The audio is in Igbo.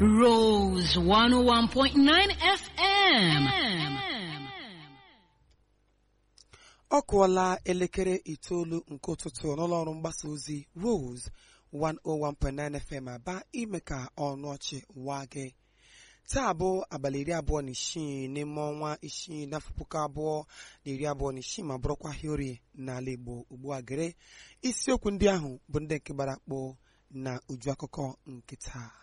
Rose 101.9 FM. Ọ kụọla elekere 9 nke ụtụtụ n'ụlọ ọrụ mgbasa ozi Rose 101.9 FM Aba ime ka ọnụ ọchị waa gị. Taa bụ abalị 26 n'ime ọnwa 6 n'afọ 2026 ma bụrụkwa ahịa n'ala Igbo. Ugbu a gere isiokwu ndị ahụ bụ ndị nke gbara akpọ na uju akụkọ nke taa.